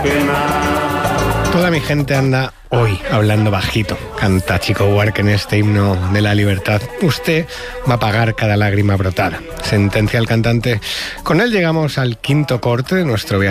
Toda mi gente anda hoy hablando bajito, canta Chico Buarque en este himno de la libertad. Usted va a pagar cada lágrima brotada, sentencia el cantante. Con él llegamos al quinto corte de nuestro viaje